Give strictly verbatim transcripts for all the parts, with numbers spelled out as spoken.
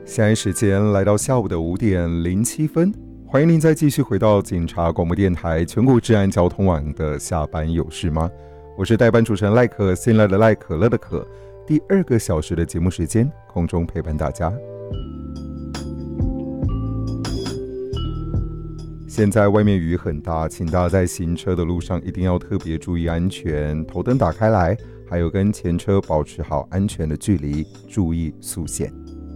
现在时间来到下午的五点零七分，欢迎您再继续回到警察广播电台全国治安交通网的下班有事吗？我是代班主持人赖可，新来的赖，可乐的可，第二个小时的节目时间，空中陪伴大家。现在外面雨很大，请大家在行车的路上一定要特别注意安全，头灯打开来，还有跟前车保持好安全的距离，注意速限。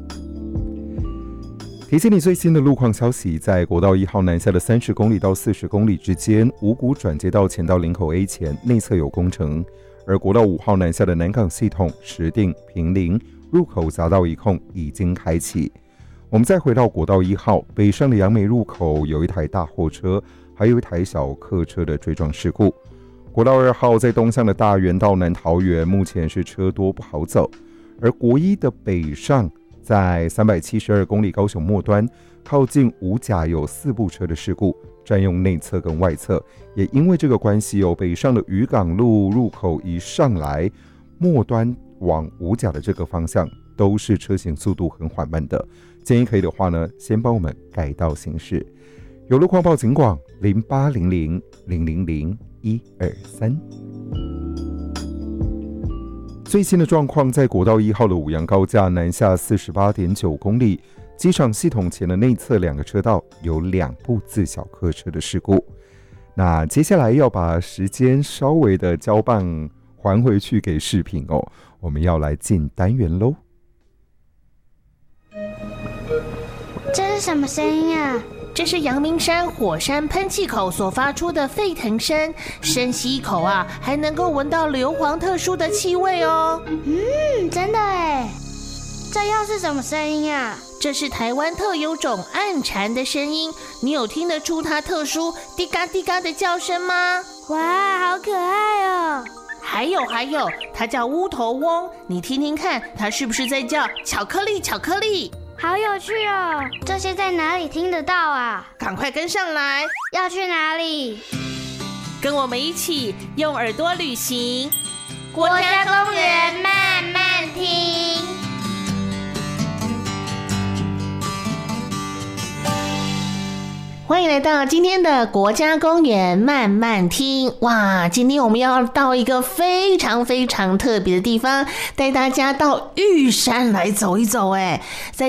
提醒你最新的路况消息，在国道一号南下的三十公里到四十公里之间，五股转接道前到林口 A 前内侧有工程，而国道五号南下的南港系统石碇、平林入口匝道一控已经开启。我们再回到国道一号北上的杨梅入口，有一台大货车还有一台小客车的追撞事故。国道二号在东向的大园到南桃园，目前是车多不好走。而国一的北上在三百七十二公里高雄末端，靠近五甲有四部车的事故，占用内侧跟外侧，也因为这个关系，有北上的渔港路入口一上来，末端往五甲的这个方向都是车行速度很缓慢的。建议可以的话呢，先帮我们改道行驶。有路况报警广零八零零零零零一二三。最新的状况，在国道一号的五杨高架南下 四十八点九公里，机场系统前的内侧两个车道有两部自小客车的事故。那接下来要把时间稍微的交棒还回去给视频哦，我们要来进单元喽。 这是什么声音啊？ 这是阳明山火山喷气口所发出的沸腾声，深吸一口啊，还能够闻到硫磺特殊的气味哦。 嗯，真的耶。这又是什么声音啊？ 这是台湾特有种暗蝉的声音，你有听得出它特殊滴嘎滴嘎的叫声吗？ 哇，好可爱哦。 还有还有，它叫乌头翁，你听听看，它是不是在叫巧克力巧克力？ 好有趣哦！这些在哪里听得到啊？ 赶快跟上来！ 要去哪里？ 跟我们一起用耳朵旅行国家公园慢慢听。 欢迎来到今天的国家公园慢慢听。哇，今天我们要到一个非常非常特别的地方，带大家到玉山来走一走。哎，在